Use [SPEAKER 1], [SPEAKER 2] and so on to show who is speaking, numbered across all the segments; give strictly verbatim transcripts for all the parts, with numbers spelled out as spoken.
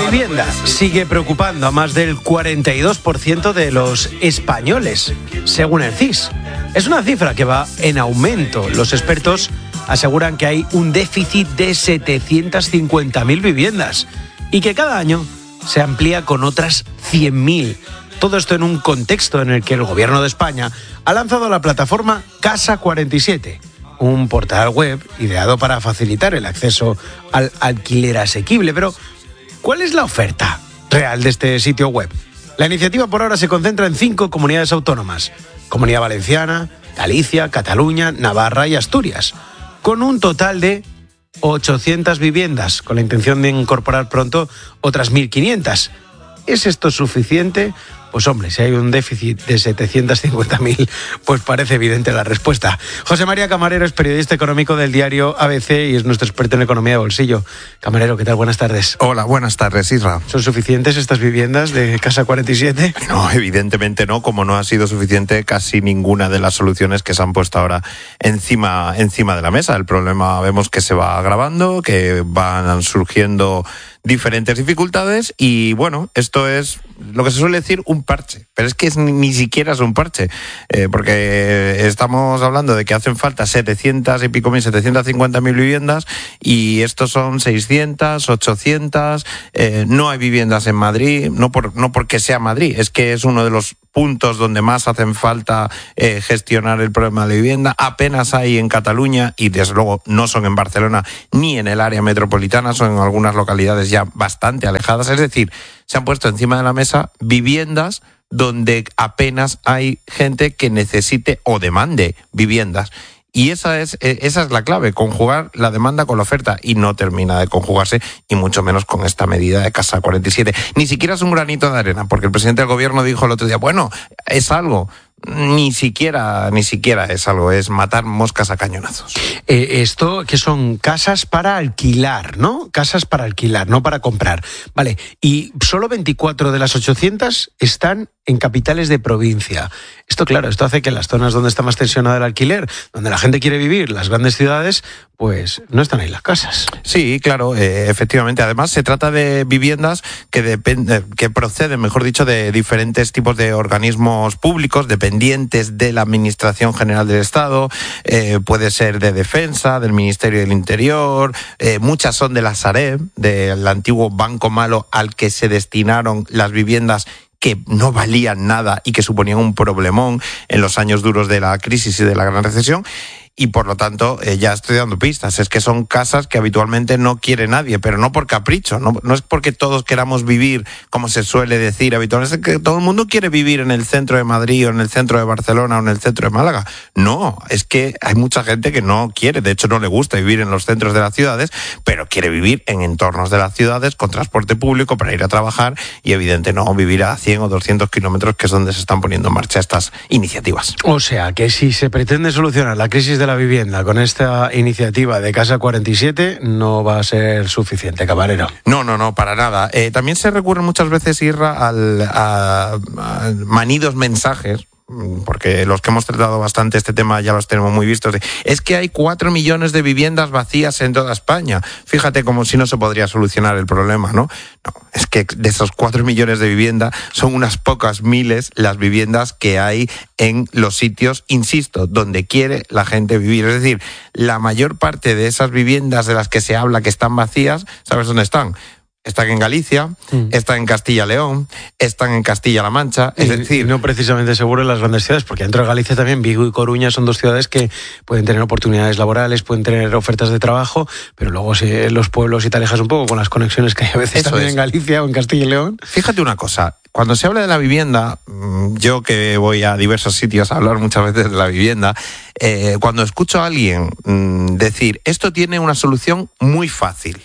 [SPEAKER 1] vivienda sigue preocupando a más del cuarenta y dos por ciento de los españoles, según el C I S. Es una cifra que va en aumento. Los expertos aseguran que hay un déficit de setecientas cincuenta mil viviendas y que cada año se amplía con otras cien mil. Todo esto en un contexto en el que el Gobierno de España ha lanzado la plataforma Casa cuarenta y siete, un portal web ideado para facilitar el acceso al alquiler asequible. Pero, ¿cuál es la oferta real de este sitio web? La iniciativa por ahora se concentra en cinco comunidades autónomas: Comunidad Valenciana, Galicia, Cataluña, Navarra y Asturias, con un total de ochocientas viviendas, con la intención de incorporar pronto otras mil quinientas. ¿Es esto suficiente? Pues hombre, si hay un déficit de setecientas cincuenta mil, pues parece evidente la respuesta. José María Camarero es periodista económico del diario A B C y es nuestro experto en economía de bolsillo. Camarero, ¿qué tal? Buenas tardes.
[SPEAKER 2] Hola, buenas tardes, Isra.
[SPEAKER 1] ¿Son suficientes estas viviendas de Casa cuarenta y siete?
[SPEAKER 2] No, evidentemente no, como no ha sido suficiente casi ninguna de las soluciones que se han puesto ahora encima, encima de la mesa. El problema vemos que se va agravando, que van surgiendo diferentes dificultades y bueno, esto es lo que se suele decir un parche, pero es que es, ni, ni siquiera es un parche, eh, porque estamos hablando de que hacen falta setecientas y pico mil, setecientas cincuenta mil viviendas y estos son seiscientas, ochocientas, eh, no hay viviendas en Madrid, no, por, no porque sea Madrid, es que es uno de los puntos donde más hacen falta eh, gestionar el problema de la vivienda. Apenas hay en Cataluña y desde luego no son en Barcelona ni en el área metropolitana, son en algunas localidades ya bastante alejadas. Es decir, se han puesto encima de la mesa viviendas donde apenas hay gente que necesite o demande viviendas. Y esa es, esa es la clave, conjugar la demanda con la oferta, y no termina de conjugarse, y mucho menos con esta medida de Casa cuarenta y siete. Ni siquiera es un granito de arena, porque el presidente del gobierno dijo el otro día, bueno, es algo. Ni siquiera, ni siquiera es algo, es matar moscas a cañonazos.
[SPEAKER 1] Eh, esto que son casas para alquilar, ¿no? Casas para alquilar, no para comprar. Vale, y solo veinticuatro de las ochocientas están en capitales de provincia. Esto, claro, esto hace que las zonas donde está más tensionado el alquiler, donde la gente quiere vivir, las grandes ciudades, pues no están ahí las casas.
[SPEAKER 2] Sí, claro, eh, efectivamente. Además, se trata de viviendas que depende, que proceden, mejor dicho, de diferentes tipos de organismos públicos, dependientes de la Administración General del Estado, eh, puede ser de Defensa, del Ministerio del Interior, eh, muchas son de la Sareb, del antiguo Banco Malo al que se destinaron las viviendas que no valían nada y que suponían un problemón en los años duros de la crisis y de la gran recesión. Y por lo tanto, eh, ya estoy dando pistas, es que son casas que habitualmente no quiere nadie, pero no por capricho, no, no es porque todos queramos vivir, como se suele decir habitualmente, es que todo el mundo quiere vivir en el centro de Madrid o en el centro de Barcelona o en el centro de Málaga. No, es que hay mucha gente que no quiere, de hecho no le gusta vivir en los centros de las ciudades, pero quiere vivir en entornos de las ciudades con transporte público para ir a trabajar y evidente no vivir a cien o doscientos kilómetros, que es donde se están poniendo en marcha estas iniciativas.
[SPEAKER 1] O sea, que si se pretende solucionar la crisis de la vivienda con esta iniciativa de Casa cuarenta y siete no va a ser suficiente, Camarero.
[SPEAKER 2] No, no, no, para nada. Eh, también se recurre muchas veces, Irra, al, a, a manidos mensajes, porque los que hemos tratado bastante este tema ya los tenemos muy vistos. Es que hay cuatro millones de viviendas vacías en toda España. Fíjate, como si no se podría solucionar el problema, ¿no? No, es que de esos cuatro millones de viviendas son unas pocas miles las viviendas que hay en los sitios, insisto, donde quiere la gente vivir. Es decir, la mayor parte de esas viviendas de las que se habla que están vacías, ¿sabes dónde están? Están en Galicia, mm. están en Castilla-León, están en Castilla-La Mancha, es
[SPEAKER 1] y,
[SPEAKER 2] decir...
[SPEAKER 1] Y no precisamente seguro en las grandes ciudades, porque dentro de Galicia también Vigo y Coruña son dos ciudades que pueden tener oportunidades laborales, pueden tener ofertas de trabajo, pero luego si los pueblos, si te alejas un poco con las conexiones que hay a veces Eso también es. en Galicia o en Castilla y León...
[SPEAKER 2] Fíjate una cosa, cuando se habla de la vivienda, yo que voy a diversos sitios a hablar muchas veces de la vivienda, eh, cuando escucho a alguien mmm, decir, esto tiene una solución muy fácil,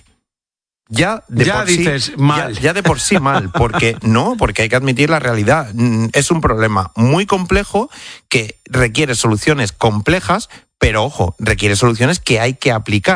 [SPEAKER 2] Ya de
[SPEAKER 1] ya
[SPEAKER 2] por
[SPEAKER 1] dices
[SPEAKER 2] sí,
[SPEAKER 1] mal.
[SPEAKER 2] Ya, ya de por sí mal, porque no, porque hay que admitir la realidad. Es un problema muy complejo que requiere soluciones complejas, pero ojo, requiere soluciones que hay que aplicar.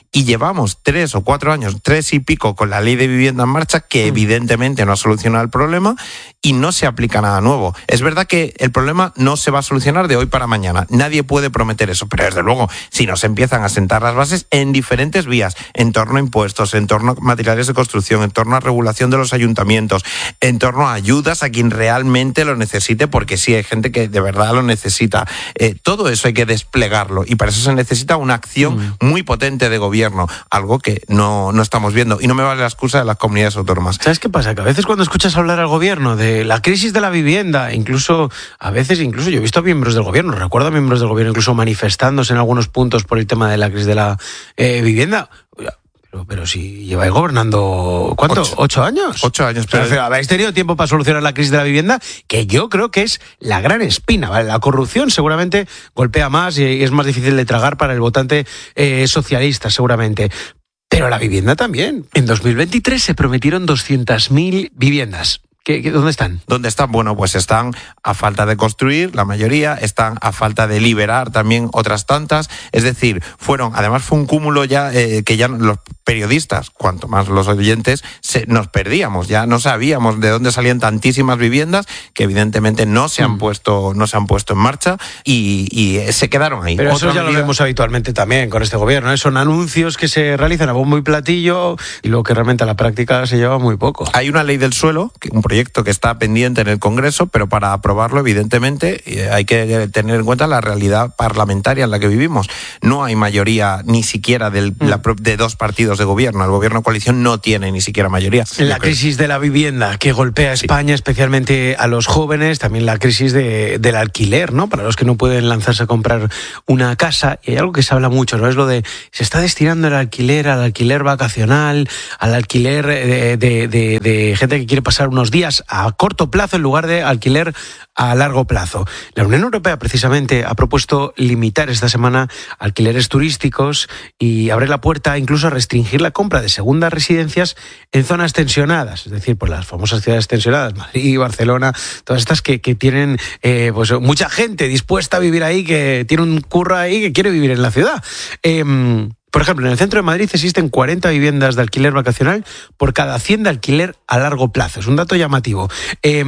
[SPEAKER 2] Y llevamos tres o cuatro años, tres y pico con la ley de vivienda en marcha, que evidentemente no ha solucionado el problema y no se aplica nada nuevo. Es verdad que el problema no se va a solucionar de hoy para mañana. Nadie puede prometer eso, pero desde luego, si no se empiezan a sentar las bases en diferentes vías, en torno a impuestos, en torno a materiales de construcción, en torno a regulación de los ayuntamientos, en torno a ayudas a quien realmente lo necesite, porque sí, hay gente que de verdad lo necesita. Eh, todo eso hay que desplegarlo y para eso se necesita una acción mm. muy potente de gobierno, algo que no, no estamos viendo. Y no me vale la excusa de las comunidades autónomas.
[SPEAKER 1] ¿Sabes qué pasa? Que a veces cuando escuchas hablar al gobierno de la crisis de la vivienda, incluso a veces, incluso yo he visto a miembros del gobierno, recuerdo a miembros del gobierno incluso manifestándose en algunos puntos por el tema de la crisis de la eh, vivienda. Pero, pero si lleváis gobernando, ¿cuánto? ¿Ocho, ¿Ocho años?
[SPEAKER 2] Ocho años.
[SPEAKER 1] Pero, pero habéis tenido tiempo para solucionar la crisis de la vivienda, que yo creo que es la gran espina, ¿vale? La corrupción seguramente golpea más y es más difícil de tragar para el votante eh, socialista, seguramente. Pero la vivienda también. En dos mil veintitrés se prometieron doscientas mil viviendas. ¿Qué, qué, ¿Dónde están?
[SPEAKER 2] ¿Dónde están? Bueno, pues están a falta de construir, la mayoría, están a falta de liberar también otras tantas. Es decir, fueron, además fue un cúmulo ya eh, que ya los periodistas, cuanto más los oyentes, se, nos perdíamos, ya no sabíamos de dónde salían tantísimas viviendas que evidentemente no se han mm. puesto, no se han puesto en marcha y, y se quedaron ahí.
[SPEAKER 1] Pero eso ya medida... lo vemos habitualmente también con este gobierno, ¿eh? Son anuncios que se realizan a bombo y platillo y luego que realmente a la práctica se lleva muy poco.
[SPEAKER 2] Hay una ley del suelo, un proyecto que está pendiente en el Congreso, pero para aprobarlo, evidentemente, hay que tener en cuenta la realidad parlamentaria en la que vivimos. No hay mayoría ni siquiera del, mm. la, de dos partidos de gobierno. El gobierno de coalición no tiene ni siquiera mayoría.
[SPEAKER 1] La crisis de la vivienda que golpea a España, sí. especialmente a los jóvenes, también la crisis de, del alquiler, ¿no? Para los que no pueden lanzarse a comprar una casa. Y hay algo que se habla mucho, ¿no? Es lo de, se está destinando el alquiler al alquiler vacacional, al alquiler de, de, de, de gente que quiere pasar unos días a a corto plazo en lugar de alquiler a largo plazo. La Unión Europea precisamente ha propuesto limitar esta semana alquileres turísticos y abre la puerta incluso a restringir la compra de segundas residencias en zonas tensionadas, es decir, pues las famosas ciudades tensionadas, Madrid, Barcelona, todas estas que, que tienen eh, pues mucha gente dispuesta a vivir ahí, que tiene un curro ahí, que quiere vivir en la ciudad. Eh, Por ejemplo, en el centro de Madrid existen cuarenta viviendas de alquiler vacacional por cada cien de alquiler a largo plazo. Es un dato llamativo. Eh,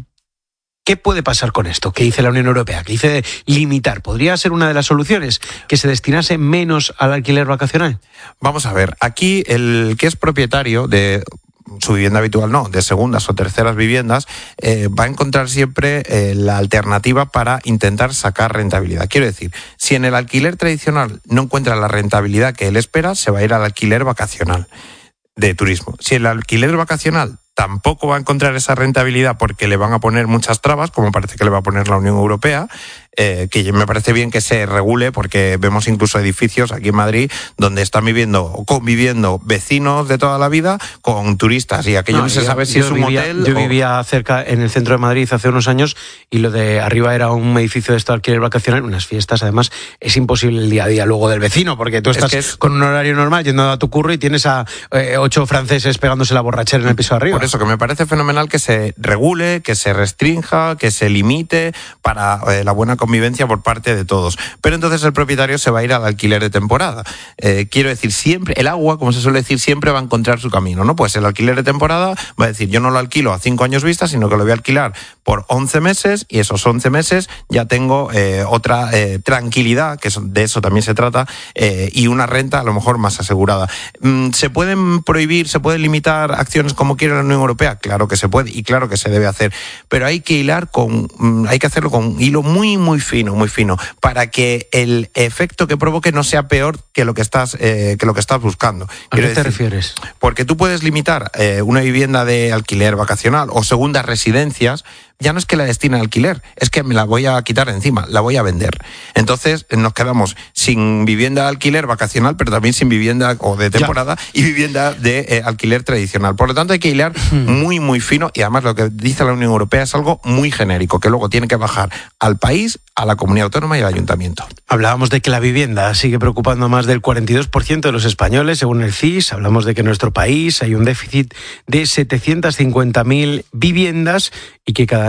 [SPEAKER 1] ¿Qué puede pasar con esto? ¿Qué dice la Unión Europea? ¿Qué dice limitar? ¿Podría ser una de las soluciones que se destinase menos al alquiler vacacional?
[SPEAKER 2] Vamos a ver, aquí el que es propietario de su vivienda habitual, no, de segundas o terceras viviendas, eh, va a encontrar siempre eh, la alternativa para intentar sacar rentabilidad. Quiero decir, si en el alquiler tradicional no encuentra la rentabilidad que él espera, se va a ir al alquiler vacacional de turismo. Si el alquiler vacacional tampoco va a encontrar esa rentabilidad porque le van a poner muchas trabas, como parece que le va a poner la Unión Europea, eh, que me parece bien que se regule, porque vemos incluso edificios aquí en Madrid donde están viviendo o conviviendo vecinos de toda la vida con turistas y aquello no, no se yo, sabe si es un
[SPEAKER 1] vivía,
[SPEAKER 2] hotel.
[SPEAKER 1] Yo
[SPEAKER 2] o...
[SPEAKER 1] vivía cerca en el centro de Madrid hace unos años y lo de arriba era un edificio de esto de alquiler vacacional, unas fiestas, además es imposible el día a día luego del vecino, porque tú estás es que es... con un horario normal yendo a tu curro y tienes a eh, ocho franceses pegándose la borrachera en el piso de arriba.
[SPEAKER 2] Por eso que me parece fenomenal que se regule, que se restrinja, que se limite para eh, la buena convivencia por parte de todos. Pero entonces el propietario se va a ir al alquiler de temporada. Eh, quiero decir, siempre, el agua, como se suele decir, siempre va a encontrar su camino, ¿no? Pues el alquiler de temporada va a decir, yo no lo alquilo a cinco años vista, sino que lo voy a alquilar por once meses y esos once meses ya tengo eh, otra eh, tranquilidad, que de eso también se trata, eh, y una renta a lo mejor más asegurada. Mm, ¿Se pueden prohibir, se pueden limitar acciones como quiere la Unión Europea? Claro que se puede y claro que se debe hacer, pero hay que hilar con, hay que hacerlo con un hilo muy muy fino, muy fino, para que el efecto que provoque no sea peor que lo que estás, eh, que lo que estás buscando.
[SPEAKER 1] ¿A qué te refieres?
[SPEAKER 2] Porque tú puedes limitar eh, una vivienda de alquiler vacacional o segundas residencias. Ya no es que la destine al alquiler, es que me la voy a quitar encima, la voy a vender. Entonces nos quedamos sin vivienda de alquiler vacacional, pero también sin vivienda o de temporada ya. y vivienda de eh, alquiler tradicional. Por lo tanto hay que hilar hmm. muy, muy fino y además lo que dice la Unión Europea es algo muy genérico, que luego tiene que bajar al país, a la comunidad autónoma y al ayuntamiento.
[SPEAKER 1] Hablábamos de que la vivienda sigue preocupando a más del cuarenta y dos por ciento de los españoles, según el C I S. Hablamos de que en nuestro país hay un déficit de setecientas cincuenta mil viviendas y que cada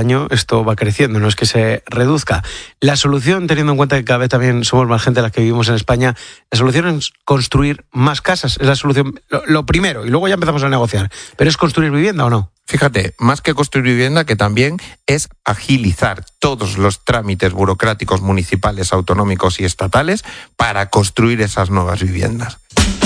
[SPEAKER 1] año esto va creciendo, no es que se reduzca. La solución, teniendo en cuenta que cada vez también somos más gente las que vivimos en España, la solución es construir más casas, es la solución, lo, lo primero, y luego ya empezamos a negociar. ¿Pero es construir vivienda o no?
[SPEAKER 2] Fíjate, más que construir vivienda, que también es agilizar todos los trámites burocráticos municipales, autonómicos y estatales para construir esas nuevas viviendas.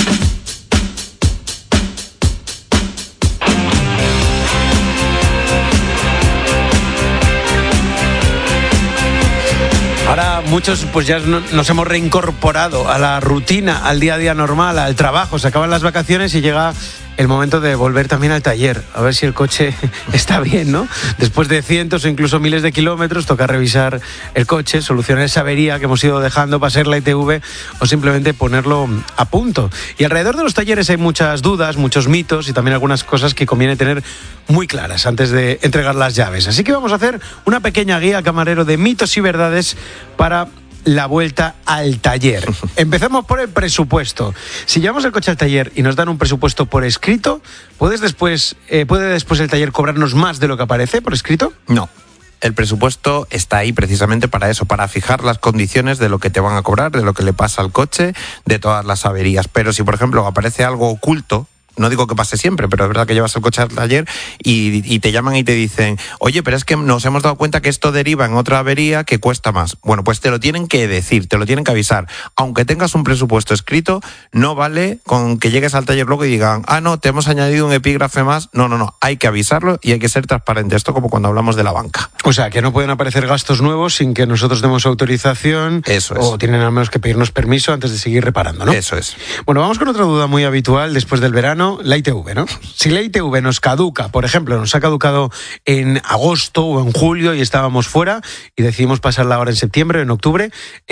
[SPEAKER 1] Ahora muchos pues ya nos hemos reincorporado a la rutina, al día a día normal, al trabajo. Se acaban las vacaciones y llega el momento de volver también al taller, a ver si el coche está bien, ¿no? Después de cientos o incluso miles de kilómetros, toca revisar el coche, solucionar esa avería que hemos ido dejando para ser la I T V o simplemente ponerlo a punto. Y alrededor de los talleres hay muchas dudas, muchos mitos y también algunas cosas que conviene tener muy claras antes de entregar las llaves. Así que vamos a hacer una pequeña guía, camarero, de mitos y verdades para la vuelta al taller. Empecemos por el presupuesto. Si llevamos el coche al taller y nos dan un presupuesto por escrito, ¿puedes después, eh, ¿puede después el taller cobrarnos más de lo que aparece por escrito?
[SPEAKER 2] No. El presupuesto está ahí precisamente para eso, para fijar las condiciones de lo que te van a cobrar, de lo que le pasa al coche, de todas las averías. Pero si, por ejemplo, aparece algo oculto, no digo que pase siempre, pero es verdad que llevas el coche al taller y, y te llaman y te dicen, oye, pero es que nos hemos dado cuenta que esto deriva en otra avería que cuesta más. Bueno, pues te lo tienen que decir, te lo tienen que avisar. Aunque tengas un presupuesto escrito, no vale con que llegues al taller luego y digan, ah, no, te hemos añadido un epígrafe más. No, no, no, hay que avisarlo y hay que ser transparente. Esto como cuando hablamos de la banca.
[SPEAKER 1] O sea, que no pueden aparecer gastos nuevos sin que nosotros demos autorización.
[SPEAKER 2] Eso es.
[SPEAKER 1] O tienen al menos que pedirnos permiso antes de seguir reparando, ¿no?
[SPEAKER 2] Eso es.
[SPEAKER 1] Bueno, vamos con otra duda muy habitual después del verano. La I T V, ¿no? Si la I T V nos caduca, por ejemplo, nos ha caducado en agosto o en julio y estábamos fuera y decidimos pasarla ahora en septiembre o en octubre,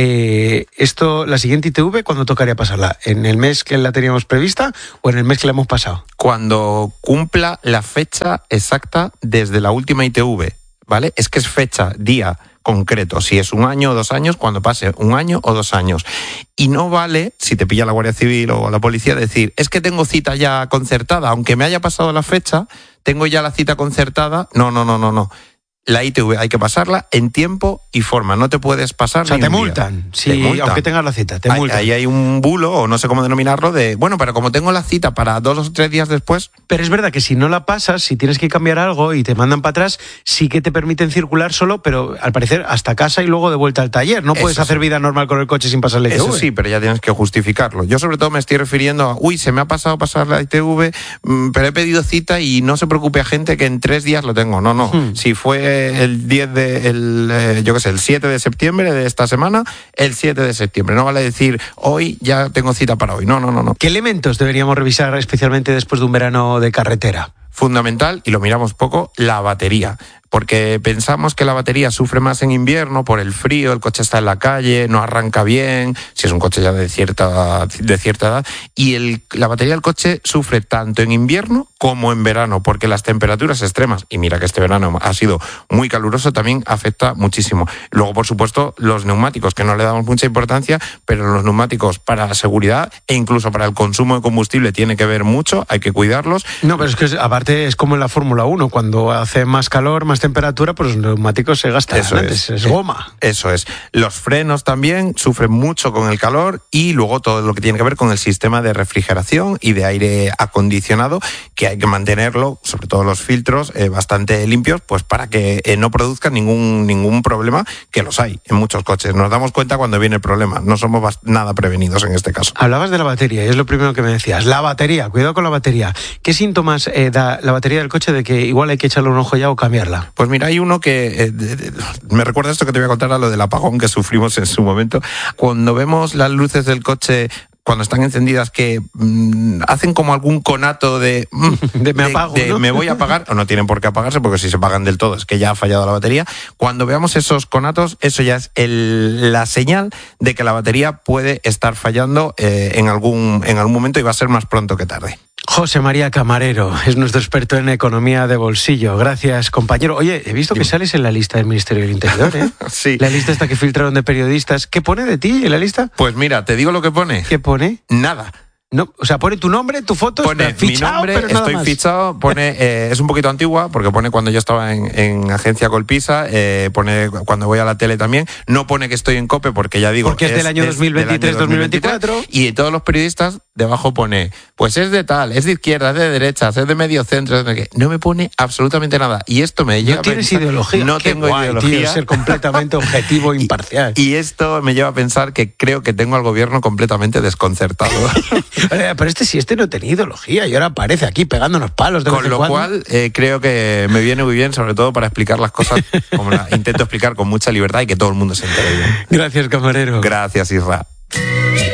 [SPEAKER 1] eh, esto, la siguiente I T V, ¿cuándo tocaría pasarla? ¿En el mes que la teníamos prevista o en el mes que la hemos pasado?
[SPEAKER 2] Cuando cumpla la fecha exacta desde la última I T V, ¿vale? Es que es fecha, día concreto, si es un año o dos años, cuando pase un año o dos años. Y no vale, si te pilla la Guardia Civil o la policía, decir, es que tengo cita ya concertada, aunque me haya pasado la fecha, tengo ya la cita concertada. No, no, no, no, no. La I T V hay que pasarla en tiempo y forma, no te puedes pasar.
[SPEAKER 1] O sea,
[SPEAKER 2] ni
[SPEAKER 1] te
[SPEAKER 2] un día.
[SPEAKER 1] multan, sí,
[SPEAKER 2] te multan.
[SPEAKER 1] Aunque tengas la cita, te
[SPEAKER 2] ahí,
[SPEAKER 1] multan.
[SPEAKER 2] Ahí hay un bulo, o no sé cómo denominarlo, de, bueno, pero como tengo la cita para dos o tres días después.
[SPEAKER 1] Pero es verdad que si no la pasas, si tienes que cambiar algo y te mandan para atrás, sí que te permiten circular solo, pero al parecer hasta casa y luego de vuelta al taller. No puedes
[SPEAKER 2] Eso
[SPEAKER 1] hacer
[SPEAKER 2] sí.
[SPEAKER 1] vida normal con el coche sin pasar la I T V.
[SPEAKER 2] Eso sí, pero ya tienes que justificarlo. Yo sobre todo me estoy refiriendo a, uy, se me ha pasado pasar la I T V, pero he pedido cita y no se preocupe a gente que en tres días lo tengo. No, no. Hmm. Si fue el diez de, el, eh, yo qué sé, el siete de septiembre de esta semana, el siete de septiembre. No vale decir, hoy ya tengo cita para hoy. No, no, no, no.
[SPEAKER 1] ¿Qué elementos deberíamos revisar especialmente después de un verano de carretera?
[SPEAKER 2] Fundamental, y lo miramos poco, la batería. Porque pensamos que la batería sufre más en invierno por el frío, el coche está en la calle, no arranca bien, si es un coche ya de cierta, de cierta edad, y el, la batería del coche sufre tanto en invierno como en verano, porque las temperaturas extremas, y mira que este verano ha sido muy caluroso, también afecta muchísimo. Luego, por supuesto, los neumáticos, que no le damos mucha importancia, pero los neumáticos para la seguridad e incluso para el consumo de combustible tiene que ver mucho, hay que cuidarlos.
[SPEAKER 1] No, pero es que aparte es como en la Fórmula uno, cuando hace más calor, más temperatura, pues los neumáticos se gastan
[SPEAKER 2] eso
[SPEAKER 1] antes,
[SPEAKER 2] es,
[SPEAKER 1] es goma.
[SPEAKER 2] Eso es. Los frenos también sufren mucho con el calor y luego todo lo que tiene que ver con el sistema de refrigeración y de aire acondicionado, que hay que mantenerlo, sobre todo los filtros, eh, bastante limpios, pues para que eh, no produzcan ningún, ningún problema, que los hay en muchos coches. Nos damos cuenta cuando viene el problema, no somos nada prevenidos en este caso.
[SPEAKER 1] Hablabas de la batería y es lo primero que me decías. La batería, cuidado con la batería. ¿Qué síntomas eh, da la batería del coche de que igual hay que echarle un ojo ya o cambiarla?
[SPEAKER 2] Pues mira, hay uno que eh, de, de, me recuerda esto que te voy a contar, a lo del apagón que sufrimos en su momento. Cuando vemos las luces del coche cuando están encendidas que mmm, hacen como algún conato de, mmm,
[SPEAKER 1] de me apago,
[SPEAKER 2] de, de
[SPEAKER 1] ¿no?
[SPEAKER 2] me voy a apagar, o no tienen por qué apagarse, porque si se apagan del todo es que ya ha fallado la batería. Cuando veamos esos conatos, eso ya es el, la señal de que la batería puede estar fallando eh, en algún, en algún momento, y va a ser más pronto que tarde.
[SPEAKER 1] José María Camarero es nuestro experto en economía de bolsillo. Gracias, compañero. Oye, he visto que sales en la lista del Ministerio del Interior, ¿eh?
[SPEAKER 2] Sí.
[SPEAKER 1] La lista esta que filtraron de periodistas. ¿Qué pone de ti en la lista?
[SPEAKER 2] Pues mira, te digo lo que pone.
[SPEAKER 1] ¿Qué pone?
[SPEAKER 2] Nada.
[SPEAKER 1] No, o sea, pone tu nombre, tu foto,
[SPEAKER 2] pone
[SPEAKER 1] fichado,
[SPEAKER 2] mi nombre,
[SPEAKER 1] pero nada
[SPEAKER 2] estoy
[SPEAKER 1] más.
[SPEAKER 2] fichado, pone, eh, es un poquito antigua, porque pone cuando yo estaba en, en agencia Colpisa, eh, pone cuando voy a la tele también, no pone que estoy en COPE, porque ya digo...
[SPEAKER 1] Porque es, es del año dos mil veintitrés dos mil veinticuatro.
[SPEAKER 2] Y todos los periodistas debajo pone, pues es de tal, es de izquierda, es de derecha, es de medio centro, es de qué. No me pone absolutamente nada. Y esto me lleva
[SPEAKER 1] no tienes
[SPEAKER 2] a pensar,
[SPEAKER 1] ideología.
[SPEAKER 2] No
[SPEAKER 1] Qué
[SPEAKER 2] tengo
[SPEAKER 1] guay,
[SPEAKER 2] ideología.
[SPEAKER 1] Tío, ser completamente objetivo e imparcial.
[SPEAKER 2] Y, y esto me lleva a pensar que creo que tengo al gobierno completamente desconcertado.
[SPEAKER 1] Pero este sí, este no tenía ideología y ahora aparece aquí pegándonos palos de
[SPEAKER 2] Con
[SPEAKER 1] vez en
[SPEAKER 2] lo
[SPEAKER 1] cuando.
[SPEAKER 2] cual, eh, creo que me viene muy bien, sobre todo para explicar las cosas como la intento explicar con mucha libertad y que todo el mundo se entere bien.
[SPEAKER 1] Gracias, camarero.
[SPEAKER 2] Gracias, Isra.